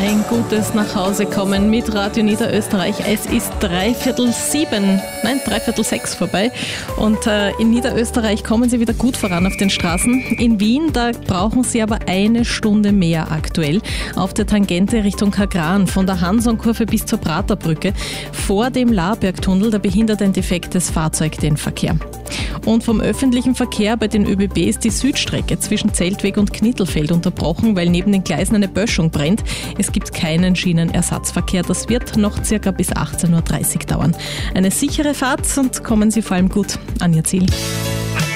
Ein gutes Nachhausekommen mit Radio Niederösterreich. Es ist 6:03 vorbei und in Niederösterreich kommen Sie wieder gut voran auf den Straßen. In Wien, da brauchen Sie aber eine Stunde mehr aktuell. Auf der Tangente Richtung Kagran, von der Hansonkurve bis zur Praterbrücke. Vor dem Laarbergtunnel, da behindert ein defektes Fahrzeug den Verkehr. Und vom öffentlichen Verkehr bei den ÖBB ist die Südstrecke zwischen Zeltweg und Knittelfeld unterbrochen, weil neben den Gleisen eine Böschung brennt. Es gibt keinen Schienenersatzverkehr. Das wird noch circa bis 18:30 Uhr dauern. Eine sichere Fahrt und kommen Sie vor allem gut an Ihr Ziel.